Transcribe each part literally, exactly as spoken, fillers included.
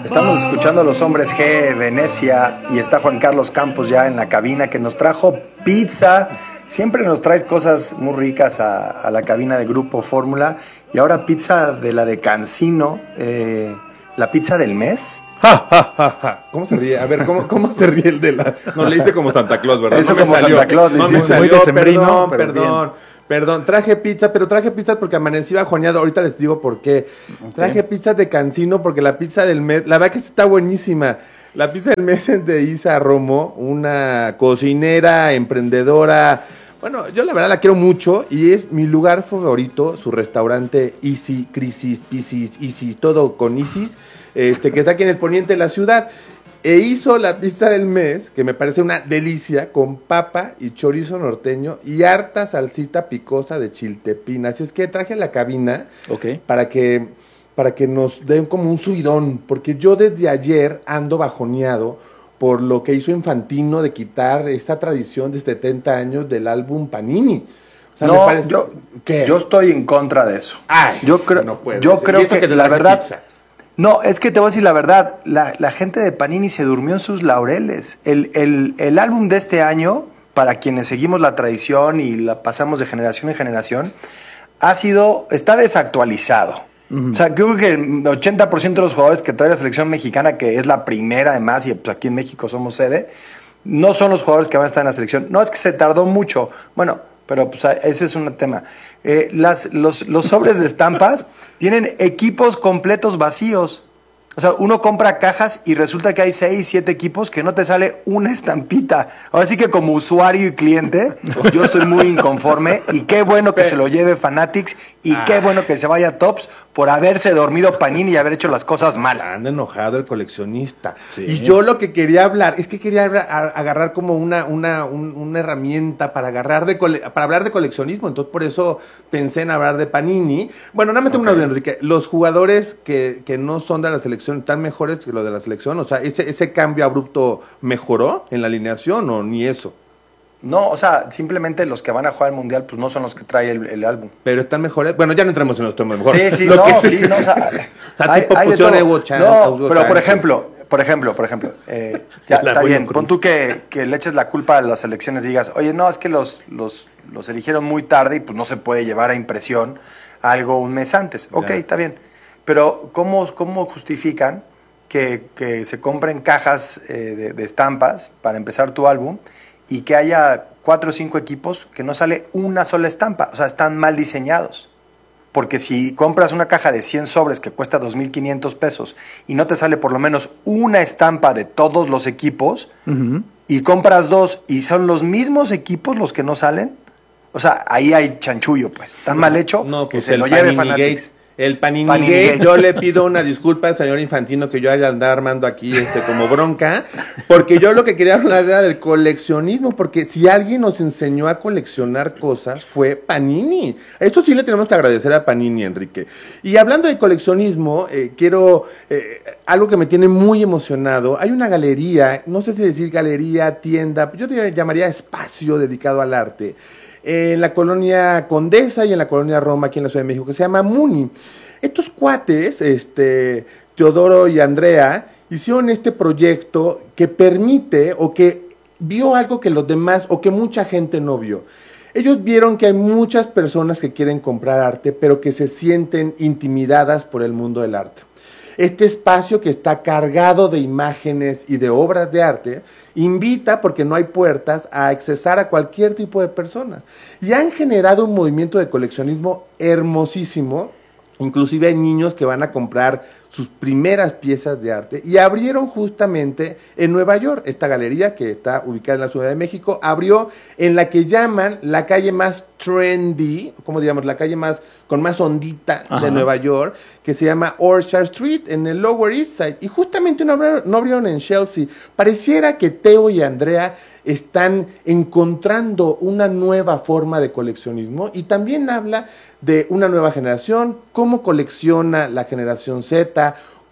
Estamos escuchando a Los Hombres G, Venecia, y está Juan Carlos Campos ya en la cabina que nos trajo pizza. Siempre nos traes cosas muy ricas a, a la cabina de Grupo Fórmula. Y ahora pizza de la de Cancino, eh, la pizza del mes. Ja, ja, ja, ja. ¿Cómo se ríe? A ver, ¿cómo, cómo se ríe el de la...? No, le hice como Santa Claus, ¿verdad? Eso no como salió. Santa Claus. No me hiciste. salió, Muy decembrino, perdón, pero perdón. Perdón, traje pizza, pero traje pizza porque amanecí bajoneado. Ahorita les digo por qué. Okay. Traje pizza de Cancino porque la pizza del mes, la verdad que está buenísima. La pizza del mes es de Isa Romo, una cocinera, emprendedora. Bueno, yo la verdad la quiero mucho y es mi lugar favorito, su restaurante Easy, Crisis, Isis, Easy, todo con Isis, este, que está aquí en el poniente de la ciudad. E hizo la pizza del mes, que me parece una delicia, con papa y chorizo norteño y harta salsita picosa de chiltepín. Así es que traje a la cabina okay. para que para que nos den como un subidón, porque yo desde ayer ando bajoneado por lo que hizo Infantino de quitar esa tradición de setenta años del álbum Panini. O sea, no, me parece... yo, yo estoy en contra de eso. Ay, yo creo, no puede yo ser. creo que, que la verdad... Pizza. No, es que te voy a decir la verdad, la, la gente de Panini se durmió en sus laureles. El, el, el álbum de este año, para quienes seguimos la tradición y la pasamos de generación en generación, ha sido, está desactualizado. Uh-huh. O sea, creo que el ochenta por ciento de los jugadores que trae la selección mexicana, que es la primera además, y pues aquí en México somos sede, no son los jugadores que van a estar en la selección. No, es que se tardó mucho. Bueno, pero pues ese es un tema. Eh, las, los, los sobres de estampas tienen equipos completos vacíos. O sea, uno compra cajas y resulta que hay seis, siete equipos que no te sale una estampita. Ahora sí que como usuario y cliente, yo estoy muy inconforme y qué bueno que se lo lleve Fanatics y ah. qué bueno que se vaya Tops por haberse dormido Panini y haber hecho las cosas mal. Anda enojado el coleccionista. Sí. Y yo lo que quería hablar, es que quería agarrar como una, una, un, una herramienta para agarrar de cole, para hablar de coleccionismo. Entonces por eso pensé en hablar de Panini. Bueno, nada más tengo okay. una duda, Enrique. Los jugadores que, que no son de la selección tan mejores que lo de la selección, o sea, ese, ese cambio abrupto mejoró en la alineación o ni eso. No, o sea, simplemente los que van a jugar el Mundial pues no son los que trae el, el álbum. Pero están mejores. Bueno, ya no entramos en los temas mejores. Sí, sí, lo no, que sí, no, o sea, o sea hay, tipo hay fusión Evo Chan, no, Evo pero Chan, por ejemplo, por ejemplo, por ejemplo, eh, ya está bien, pon tú que, que le eches la culpa a las elecciones y digas, oye, no, es que los, los, los eligieron muy tarde y pues no se puede llevar a impresión algo un mes antes. Ok, ya. Está bien. Pero ¿cómo, cómo justifican Que, que se compren cajas eh, de, de estampas para empezar tu álbum y que haya cuatro o cinco equipos que no sale una sola estampa? O sea, están mal diseñados. Porque si compras una caja de cien sobres que cuesta dos mil quinientos pesos y no te sale por lo menos una estampa de todos los equipos, uh-huh. y compras dos y son los mismos equipos los que no salen, o sea, ahí hay chanchullo, pues. Está no, mal hecho, no, pues que se lo lleve Fanatics. El Panini, Panini Gate, Gate. Yo le pido una disculpa al señor Infantino que yo haya andado armando aquí este como bronca, porque yo lo que quería hablar era del coleccionismo, porque si alguien nos enseñó a coleccionar cosas fue Panini. Esto sí le tenemos que agradecer a Panini, Enrique. Y hablando de coleccionismo, eh, quiero, eh, algo que me tiene muy emocionado, hay una galería, no sé si decir galería, tienda, yo te llamaría espacio dedicado al arte, en la colonia Condesa y en la colonia Roma, aquí en la Ciudad de México, que se llama Muni. Estos cuates, este, Teodoro y Andrea, hicieron este proyecto que permite o que vio algo que los demás o que mucha gente no vio. Ellos vieron que hay muchas personas que quieren comprar arte, pero que se sienten intimidadas por el mundo del arte. Este espacio que está cargado de imágenes y de obras de arte invita, porque no hay puertas, a accesar a cualquier tipo de personas. Y han generado un movimiento de coleccionismo hermosísimo. Inclusive hay niños que van a comprar sus primeras piezas de arte y abrieron justamente en Nueva York. Esta galería, que está ubicada en la Ciudad de México, abrió en la que llaman la calle más trendy, como digamos, la calle más con más ondita Ajá. de Nueva York, que se llama Orchard Street, en el Lower East Side. Y justamente no abrieron, no abrieron en Chelsea. Pareciera que Teo y Andrea están encontrando una nueva forma de coleccionismo y también habla de una nueva generación, cómo colecciona la generación Z,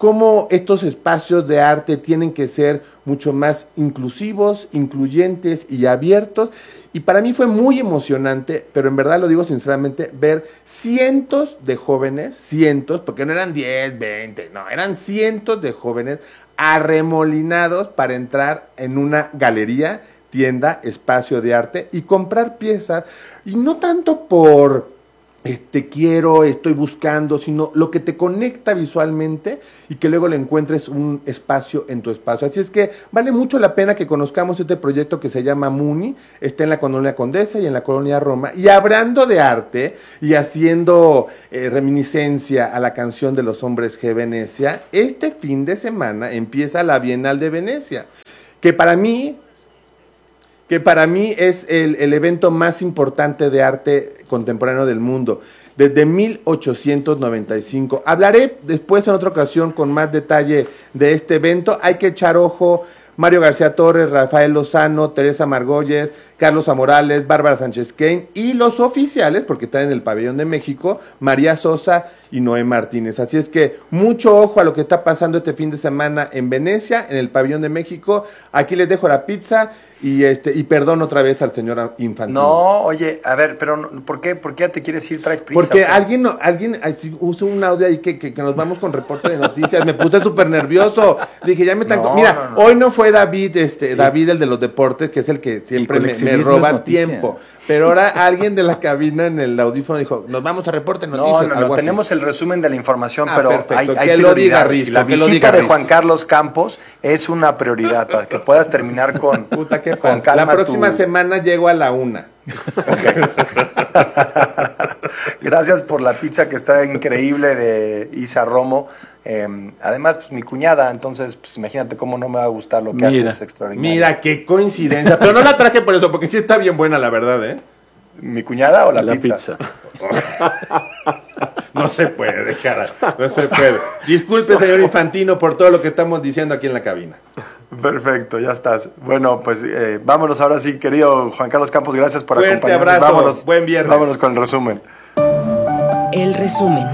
cómo estos espacios de arte tienen que ser mucho más inclusivos, incluyentes y abiertos. Y para mí fue muy emocionante, pero en verdad lo digo sinceramente, ver cientos de jóvenes, cientos, porque no eran diez, veinte, no, eran cientos de jóvenes arremolinados para entrar en una galería, tienda, espacio de arte y comprar piezas, y no tanto por este quiero, estoy buscando, sino lo que te conecta visualmente y que luego le encuentres un espacio en tu espacio. Así es que vale mucho la pena que conozcamos este proyecto que se llama Muni, está en la Colonia Condesa y en la Colonia Roma, y hablando de arte y haciendo eh, reminiscencia a la canción de los hombres G Venecia, este fin de semana empieza la Bienal de Venecia, que para mí que para mí es el, el evento más importante de arte contemporáneo del mundo, desde mil ochocientos noventa y cinco. Hablaré después en otra ocasión con más detalle de este evento. Hay que echar ojo. Mario García Torres, Rafael Lozano, Teresa Margolles, Carlos Amorales, Bárbara Sánchez Kane y los oficiales, porque están en el Pabellón de México, María Sosa y Noé Martínez. Así es que mucho ojo a lo que está pasando este fin de semana en Venecia, en el Pabellón de México. Aquí les dejo la pizza y este y perdón otra vez al señor Infantino. No, oye, a ver, pero ¿por qué, por qué te quieres ir? ¿Traes prisa? Porque alguien, alguien usó un audio ahí que, que, que nos vamos con reporte de noticias. Me puse súper nervioso. Dije, ya me están... No, Mira, no, no. hoy no fue David, este, David el de los deportes, que es el que siempre me, me roba tiempo. Pero ahora alguien de la cabina en el audífono dijo, nos vamos a reporte de noticias. No, no, no, tenemos el resumen de la información, ah, pero perfecto. hay, hay que lo diga prioridades. Risco, La que visita lo diga de Risco. Juan Carlos Campos es una prioridad para que puedas terminar con, Puta, qué con pasa. calma. La próxima tu... semana llego a la una. Okay. Gracias por la pizza que está increíble de Isa Romo. Eh, además, pues mi cuñada, entonces, pues imagínate cómo no me va a gustar lo que Mira, haces extraordinario. Mira, qué coincidencia. Pero no la traje por eso, porque sí está bien buena, la verdad, ¿eh? ¿Mi cuñada o la, la pizza? pizza. No se puede, cara. No se puede. Disculpe, señor Infantino, por todo lo que estamos diciendo aquí en la cabina. Perfecto, ya estás. Bueno, pues eh, vámonos ahora sí, querido Juan Carlos Campos, gracias por Fuerte acompañarnos. abrazo, vámonos, buen viernes. Vámonos con el resumen. El resumen.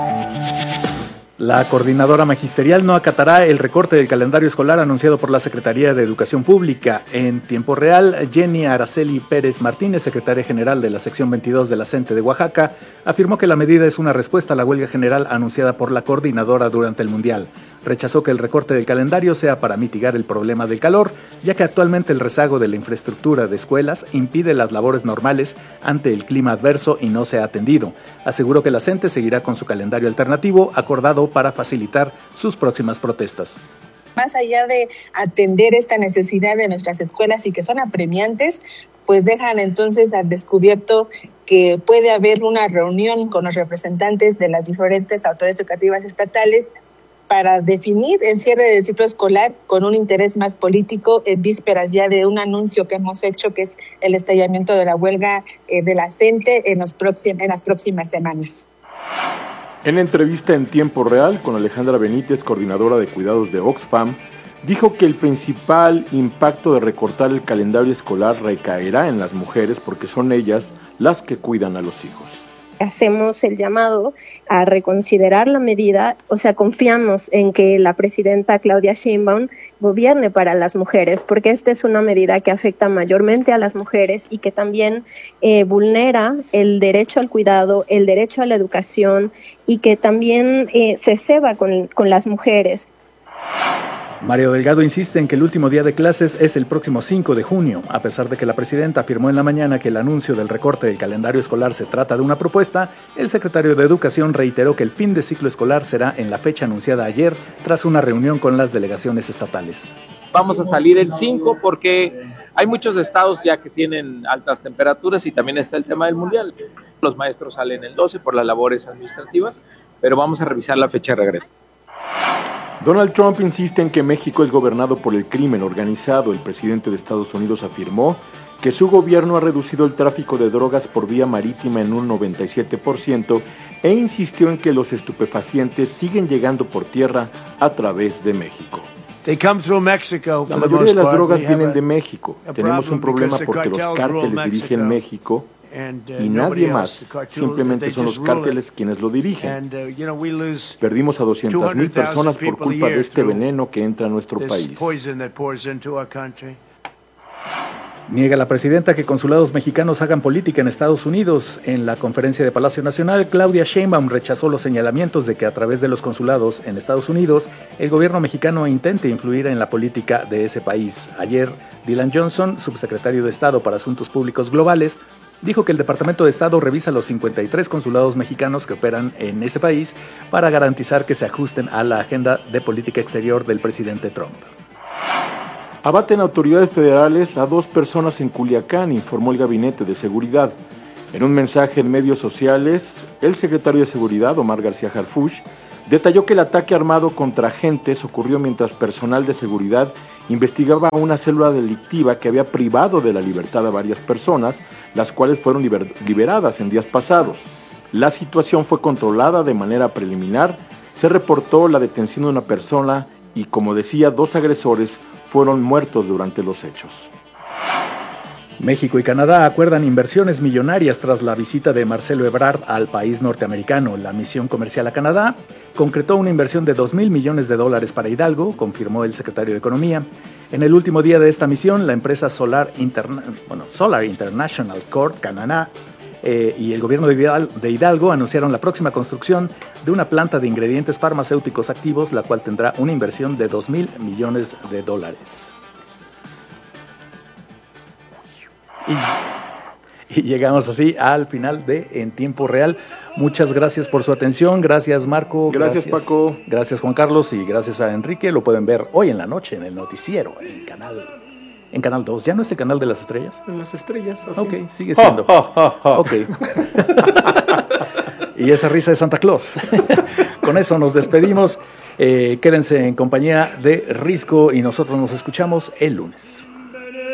La coordinadora magisterial no acatará el recorte del calendario escolar anunciado por la Secretaría de Educación Pública. En tiempo real, Jenny Araceli Pérez Martínez, secretaria general de la sección veintidós de la CENTE de Oaxaca, afirmó que la medida es una respuesta a la huelga general anunciada por la coordinadora durante el Mundial. Rechazó que el recorte del calendario sea para mitigar el problema del calor, ya que actualmente el rezago de la infraestructura de escuelas impide las labores normales ante el clima adverso y no se ha atendido. Aseguró que la CENTE seguirá con su calendario alternativo acordado para facilitar sus próximas protestas. Más allá de atender esta necesidad de nuestras escuelas y que son apremiantes, pues dejan entonces al descubierto que puede haber una reunión con los representantes de las diferentes autoridades educativas estatales para definir el cierre del ciclo escolar con un interés más político en vísperas ya de un anuncio que hemos hecho, que es el estallamiento de la huelga eh, de la CENTE en, los próxim- en las próximas semanas. En entrevista en tiempo real con Alejandra Benítez, coordinadora de cuidados de Oxfam, dijo que el principal impacto de recortar el calendario escolar recaerá en las mujeres porque son ellas las que cuidan a los hijos. Hacemos el llamado a reconsiderar la medida, o sea, confiamos en que la presidenta Claudia Sheinbaum gobierne para las mujeres, porque esta es una medida que afecta mayormente a las mujeres y que también eh, vulnera el derecho al cuidado, el derecho a la educación y que también eh, se ceba con, con las mujeres. Mario Delgado insiste en que el último día de clases es el próximo cinco de junio. A pesar de que la presidenta afirmó en la mañana que el anuncio del recorte del calendario escolar se trata de una propuesta, el secretario de Educación reiteró que el fin de ciclo escolar será en la fecha anunciada ayer, tras una reunión con las delegaciones estatales. Vamos a salir el cinco porque hay muchos estados ya que tienen altas temperaturas y también está el tema del mundial. Los maestros salen el doce por las labores administrativas, pero vamos a revisar la fecha de regreso. Donald Trump insiste en que México es gobernado por el crimen organizado. El presidente de Estados Unidos afirmó que su gobierno ha reducido el tráfico de drogas por vía marítima en un noventa y siete por ciento e insistió en que los estupefacientes siguen llegando por tierra a través de México. La mayoría de las drogas vienen de México. Tenemos un problema porque los cárteles dirigen México y nadie más. Simplemente son los cárteles quienes lo dirigen. Perdimos a doscientas mil personas por culpa de este veneno que entra a nuestro país. Niega la presidenta que consulados mexicanos hagan política en Estados Unidos. En la conferencia de Palacio Nacional, Claudia Sheinbaum rechazó los señalamientos de que a través de los consulados en Estados Unidos, el gobierno mexicano intente influir en la política de ese país. Ayer, Dylan Johnson, subsecretario de Estado para Asuntos Públicos Globales, dijo que el Departamento de Estado revisa los cincuenta y tres consulados mexicanos que operan en ese país para garantizar que se ajusten a la agenda de política exterior del presidente Trump. Abaten autoridades federales a dos personas en Culiacán, informó el Gabinete de Seguridad. En un mensaje en medios sociales, el secretario de Seguridad, Omar García Harfuch, detalló que el ataque armado contra agentes ocurrió mientras personal de seguridad investigaba una célula delictiva que había privado de la libertad a varias personas, las cuales fueron liber- liberadas en días pasados. La situación fue controlada de manera preliminar, se reportó la detención de una persona y, como decía, dos agresores fueron muertos durante los hechos. México y Canadá acuerdan inversiones millonarias tras la visita de Marcelo Ebrard al país norteamericano. La misión comercial a Canadá concretó una inversión de dos mil millones de dólares para Hidalgo, confirmó el secretario de Economía. En el último día de esta misión, la empresa Solar, Interna- bueno, Solar International Corp Canadá eh, y el gobierno de Hidalgo, de Hidalgo anunciaron la próxima construcción de una planta de ingredientes farmacéuticos activos, la cual tendrá una inversión de dos mil millones de dólares. Y, y llegamos así al final de En Tiempo Real. Muchas gracias por su atención. Gracias, Marco. Gracias, gracias, Paco. Gracias, Juan Carlos. Y gracias a Enrique. Lo pueden ver hoy en la noche en el noticiero, en Canal, en Canal dos. ¿Ya no es el Canal de las Estrellas? En las Estrellas, así. Ok, sigue siendo. Oh, oh, oh, oh. Ok. Y esa risa de Santa Claus. Con eso nos despedimos. Eh, quédense en compañía de Risco y nosotros nos escuchamos el lunes.